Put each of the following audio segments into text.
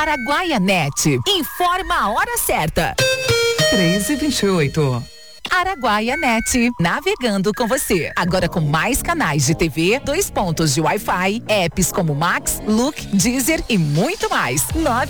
Araguaia.net. Informa a hora certa. 3h28. Araguaia.net, navegando com você. Agora com mais canais de TV, 2 pontos de Wi-Fi, apps como Max, Look, Deezer e muito mais.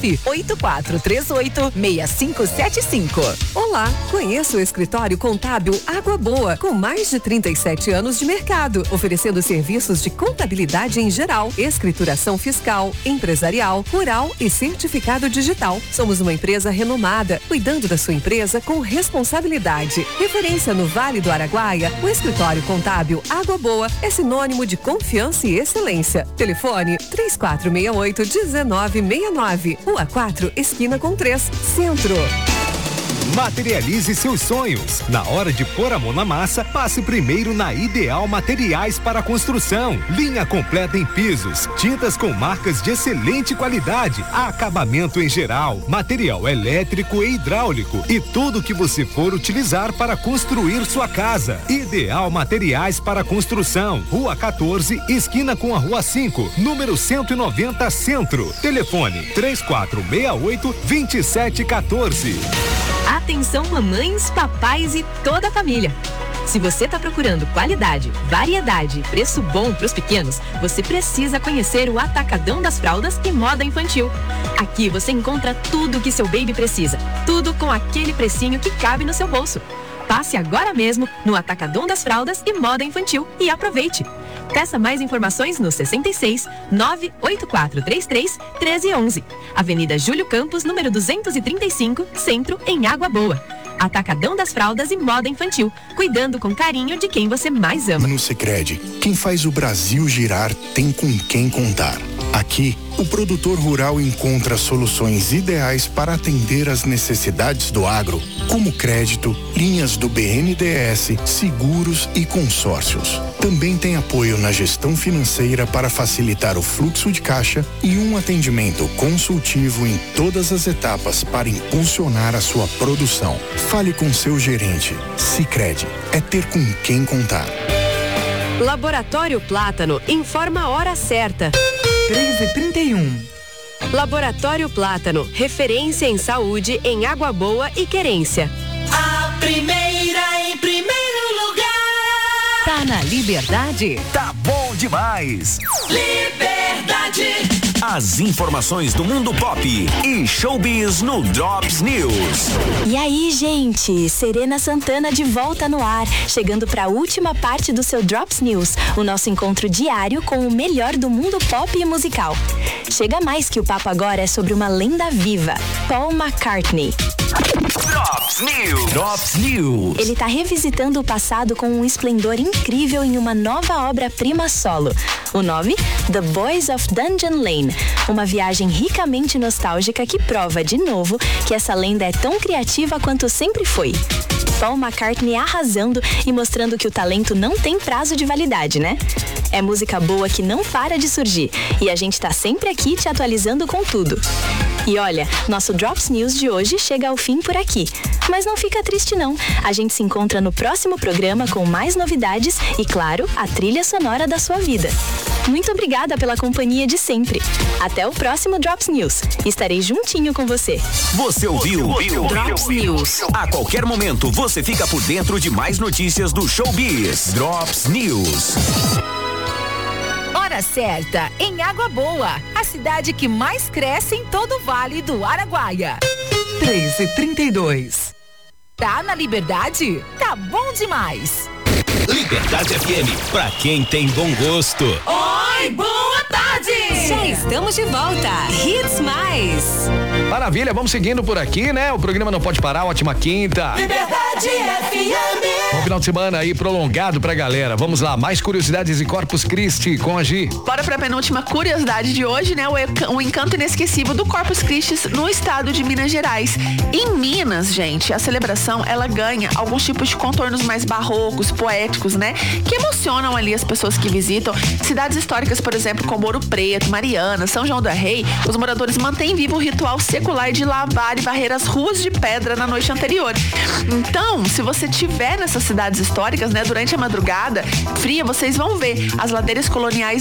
98438-6575. Olá, conheço o escritório contábil Água Boa, com mais de 37 anos de mercado, oferecendo serviços de contabilidade em geral, escrituração fiscal, empresarial, rural e certificado digital. Somos uma empresa renomada, cuidando da sua empresa com responsabilidade. Referência no Vale do Araguaia, o escritório contábil Água Boa é sinônimo de confiança e excelência. Telefone 3468-1969. Rua 4, esquina com 3, Centro. Materialize seus sonhos. Na hora de pôr a mão na massa, passe primeiro na Ideal Materiais para Construção. Linha completa em pisos, tintas com marcas de excelente qualidade, acabamento em geral, material elétrico e hidráulico e tudo que você for utilizar para construir sua casa. Ideal Materiais para Construção. Rua 14, esquina com a Rua 5, número 190, Centro. Telefone 3468-2714. Atenção mamães, papais e toda a família. Se você está procurando qualidade, variedade e preço bom para os pequenos, você precisa conhecer o Atacadão das Fraldas e Moda Infantil. Aqui você encontra tudo o que seu baby precisa, tudo com aquele precinho que cabe no seu bolso. Passe agora mesmo no Atacadão das Fraldas e Moda Infantil e aproveite. Peça mais informações no 66 98433 1311. Avenida Júlio Campos, número 235, Centro, em Água Boa. Atacadão das Fraldas e Moda Infantil, cuidando com carinho de quem você mais ama. No Sicredi, quem faz o Brasil girar tem com quem contar. Aqui, o produtor rural encontra soluções ideais para atender às necessidades do agro, como crédito, linhas do BNDES, seguros e consórcios. Também tem apoio na gestão financeira para facilitar o fluxo de caixa e um atendimento consultivo em todas as etapas para impulsionar a sua produção. Fale com seu gerente. Sicredi é ter com quem contar. Laboratório Plátano informa a hora certa. 3h31. Laboratório Plátano, referência em saúde em Água Boa e Querência. A primeira em primeiro lugar. Tá na Liberdade? Tá bom demais. Liberdade. As informações do mundo pop e showbiz no Drops News. E aí, gente? Serena Santana de volta no ar, chegando para a última parte do seu Drops News, o nosso encontro diário com o melhor do mundo pop e musical. Chega mais que o papo agora é sobre uma lenda viva, Paul McCartney. Drops News. Drops News. Ele tá revisitando o passado com um esplendor incrível em uma nova obra-prima solo. O nome? The Boys of Dungeon Lane. Uma viagem ricamente nostálgica que prova, de novo, que essa lenda é tão criativa quanto sempre foi. Paul McCartney arrasando e mostrando que o talento não tem prazo de validade, né? É música boa que não para de surgir e a gente tá sempre aqui te atualizando com tudo. E olha, nosso Drops News de hoje chega ao fim por aqui. Mas não fica triste não, a gente se encontra no próximo programa com mais novidades e, claro, a trilha sonora da sua vida. Muito obrigada pela companhia de sempre. Até o próximo Drops News. Estarei juntinho com você. Você ouviu Drops News. A qualquer momento você fica por dentro de mais notícias do showbiz. Drops News. Hora certa, em Água Boa, a cidade que mais cresce em todo o Vale do Araguaia. 3h32. Tá na Liberdade? Tá bom demais. Liberdade FM, pra quem tem bom gosto. Oi, boa tarde! Já estamos de volta. Hits Mais. Maravilha, vamos seguindo por aqui, né? O programa não pode parar, ótima quinta. Liberdade FM. Bom final de semana aí prolongado pra galera. Vamos lá, mais curiosidades em Corpus Christi com a Gi. Bora pra penúltima curiosidade de hoje, né? O encanto inesquecível do Corpus Christi no estado de Minas Gerais. Em Minas, gente, a celebração, ela ganha alguns tipos de contornos mais barrocos, poéticos, né? Que emocionam ali as pessoas que visitam. Cidades históricas, por exemplo, como Ouro Preto, Mariana, São João del Rei, os moradores mantêm vivo o ritual secular de lavar e varrer as ruas de pedra na noite anterior. Então, se você estiver nessas cidades históricas, né, durante a madrugada fria, vocês vão ver as ladeiras coloniais